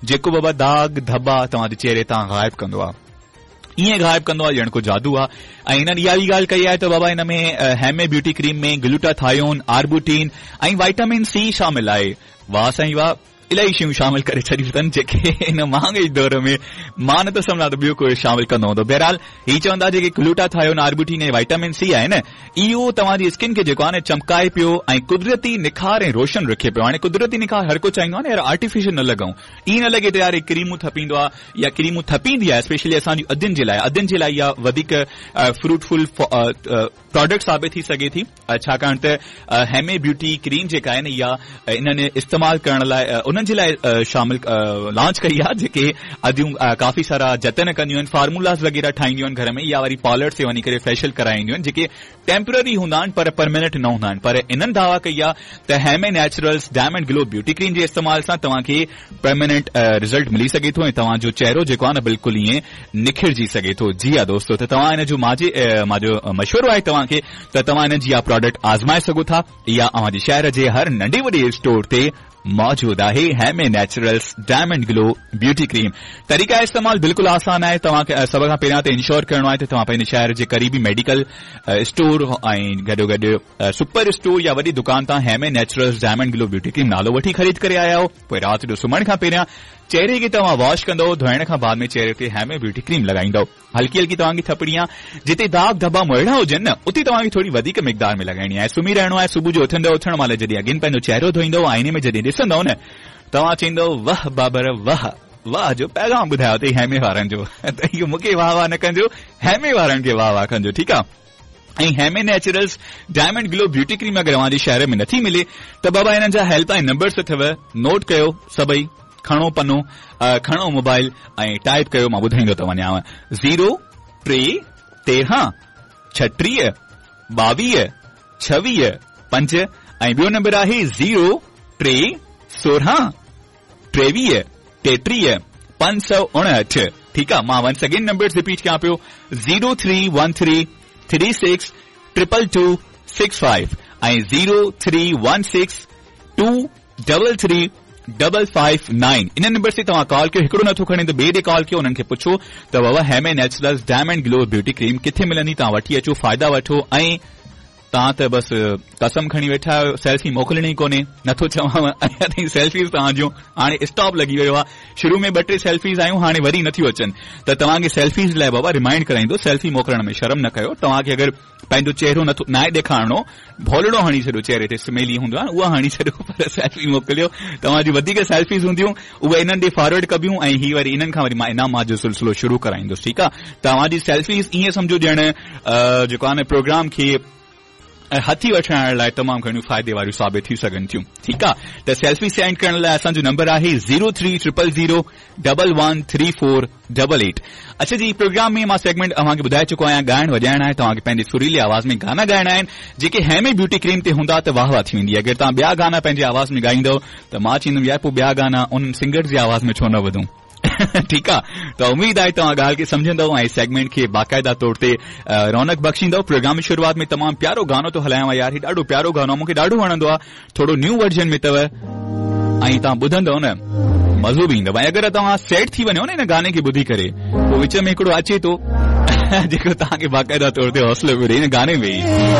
जेको बाबा दाग धब्बा तव्हांजे चेहरे तां गायब कंदो आहे, ईअं गायब कंदो आहे ॼण को जादू आहे। ऐं हिननि इहा बि ॻाल्हि कई आहे त बाबा हिन में हैमे ब्यूटी क्रीम में ग्लूटाथायोन, आर्बुटीन ऐं विटामिन सी शामिल आहे। वाह साईं वाह, इलाही शयूं शामिल करे छॾियूं अथनि जेके हिन महांगाई दौर में मां न त सम्झां त ॿियो कोई शामिल कंदो हूंदो। बहरहाल हीअ चवंदा जेके ग्लूटाथायोन, आर्बुटीन ऐं विटामिन सी आहे न, इहो तव्हांजी स्किन खे जेको आहे न चमकाए पियो ऐं कुदरती निखार ऐं रोशन रखे पियो। हाणे कुदरती निखार हर को चाहींदो आहे न यार आर्टिफिशियल न लॻूं, ईअं न लॻे त यार क्रीमूं थपींदो आहे या क्रीमूं थपींदी आहे, स्पेशली असांजी अदियुनि जे लाइ इहा वधीक फ्रूटफुल प्रोडक्ट साबित थी सघे थी, छाकाणि त हैमे ब्यूटी क्रीम जेका आहे न इहा इन्हनि इस्तेमालु करण लाइ उन्हनि जे लाइ शामिल लॉन्च कई आहे जेके अदियूं काफ़ी सारा जतन कंदियूं आहिनि, फार्मूलास वग़ैरह ठाहींदियूं आहिनि घर में, या वरी पार्लर से वञी करे फेशियल कराईंदियूं आहिनि जेके टेम्पररी हूंदा आहिनि पर परमानेंट न हूंदा आहिनि। पर इन्हनि दावा कई आहे त हैमे naturals diamond glow beauty cream जे इस्तेमाल सां तव्हांखे परमानेंट रिज़ल्ट मिली सघे थो ऐं तव्हांजो चेहरो जेको आहे न बिल्कुलु ईअं निखिरजी सघे थो। जी हा दोस्तो, त तव्हां हिन जो मुंहिंजो मशवरो आहे तव्हांखे त तव्हां हिन जी इहा प्रोडक्ट आज़माए सघो था। इहा अव्हांजे शहर जे हर नंढी वॾी स्टोर ते मौजूद आहे हैमे naturals diamond glow beauty cream. तरीक़ा इस्तेमाल बिल्कुलु आसान आहे। तव्हांखे सभ खां पहिरियां त इंश्योर करणो आहे त तव्हां पंहिंजे शहर जे क़रीबी मेडिकल स्टोर ऐं गॾोगॾु सुपर स्टोर या वॾी दुकान तां हैमे naturals diamond glow beauty cream नालो वठी ख़रीद करे आया हो। पोइ राति जो सुम्हण खां पहिरियां चेहरे खे तव्हां वॉश कंदो, धोइण खां बाद में चेहरे ते हैमे ब्यूटी क्रीम लॻाईंदो। हल्की हल्की तव्हांजी थपड़ी आहे, जिते दाग धब्बा मोइड़ा हुजनि न उते तव्हांखे थोरी वधीक मिक़दार में लॻाइणी आहे। सुम्ही रहणो आहे, सुबुह जो उथण महिल जॾहिं अॻिन पंहिंजो चेहरो धोईंदो, आईने में जॾहिं ॾिसंदव न तव्हां चईंदव वाह बाबर वाह, वाह जो पैगाम ॿुधायो अथई हैमे वारनि जो, त इहो मूंखे वाह वाह न कजो, हैमे वारनि खे वाह वाह कजो, ठीकु आहे। ऐं हैमे naturals diamond glow beauty cream अगरि अव्हांजे शहर में नथी मिले त बाबा हिननि जा हेल्पलाइन नंबर्स अथव, नोट कयो सभई, खणो पनो, खणो मोबाइल ऐं टाइप कयो, मां ॿुधाईंदो थो वञांव 0 3 13 36 22 26 5 ऐं ॿियो नंबर आहे 0 3 16 23 33 559। ठीकु आहे, मां वंस अगेन नंबर्स रिपीट कयां पियो 0313 36 222 65 ऐं 0316 233 559। इन नंबर से तव्हां कॉल कयो, हिकिड़ो नथो खणे त ॿिए ॾे कॉल कयो, उन्हनि खे पुछो त बाबा हैमे naturals diamond glow beauty cream किथे मिलंदी, तव्हां वठी अचो, फ़ाइदा वठो। ऐं तव्हां त बसि कसम खणी वेठा आहियो, सेल्फी मोकिलणी कोन्हे, नथो चवांव अञा ताईं सेल्फीज़ तव्हांजूं हाणे स्टॉप लॻी वियो आहे। शुरू में 2-3 सेल्फीज़ आयूं, हाणे वरी नथियूं अचनि, त तव्हांखे सेल्फीज़ लाइ बाबा रिमाइंड कराईंदो, सेल्फी मोकिलण में शर्म न कयो। तव्हांखे अगरि पंहिंजो चेहरो नथो नाहे ॾेखारणो, भोलड़ो हणी छॾियो, चेहरे ते स्मेली हूंदो आहे उहा हणी छॾियो, पर सेल्फी मोकिलियो। तव्हांजी वधीक सेल्फीज़ हूंदियूं उहे इन्हनि ॾे फॉरवर्ड कबियूं ऐं ही वरी इन्हनि खां वरी मां इनामात जो सिलसिलो शुरू कराईंदुसि। ठीकु आहे, तव्हांजी सेल्फीज़ ईअं सम्झो ॼण जेको आहे न प्रोग्राम खे हथी वठण लाइ तमामु घणियूं फ़ाइदे वारियूं साबित थी सघनि थियूं। ठीकु आहे, त सेल्फी सेंड करण लाइ असांजो नंबर आहे 0300 113488। अच्छा जी, प्रोग्राम में मां सेगमेंट अव्हांखे ॿुधाए चुको आहियां, ॻाइण वॼाइण आहे, तव्हांखे पंहिंजी सुरीली आवाज़ में गाना ॻाइणा आहिनि जेके हैमे ब्यूटी क्रीम ते हूंदा त वाह वाह थी वेंदी। अगरि तव्हां ॿिया गाना पंहिंजे आवाज़ में ॻाईंदव त मां चईंदुमि यार पोइ ॿिया गाना उन सिंगर जी आवाज़ में छो न वधूं। ठीकु आहे, त उमीद आहे तव्हां ॻाल्हि खे सम्झंदव ऐं सेगमेंट खे बाक़ाइदा तौर ते रौनक बख़्शींदव। प्रोग्राम जी शुरूआत में तमामु प्यारो गानो थो हलायांव यार, ही ॾाढो प्यारो गानो आहे, मूंखे ॾाढो वणंदो आहे, थोरो न्यू वर्जन में अथव ऐं तव्हां ॿुधंदव न मज़ो बि ईंदव। ऐं अगरि तव्हां सेट थी वञो न हिन गाने खे ॿुधी करे, पोइ विच में हिकिड़ो अचे थो जेको तव्हांखे बाक़ाइदा तौर ते हौसलो पियो ॾे हिन गाने में ई।